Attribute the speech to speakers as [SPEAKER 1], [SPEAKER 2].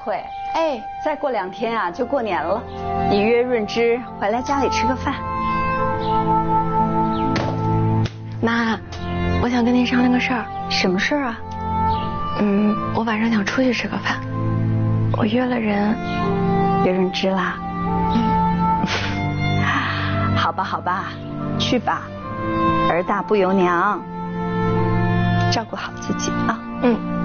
[SPEAKER 1] 慧，哎，再过2天啊就过年了，你约润之回来家里吃个饭。
[SPEAKER 2] 妈，我想跟您商量个事儿。
[SPEAKER 1] 什么事儿啊？
[SPEAKER 2] 我晚上想出去吃个饭，我约了人，
[SPEAKER 1] 约润之啦。好吧好吧，去吧，儿大不由娘，照顾好自己啊。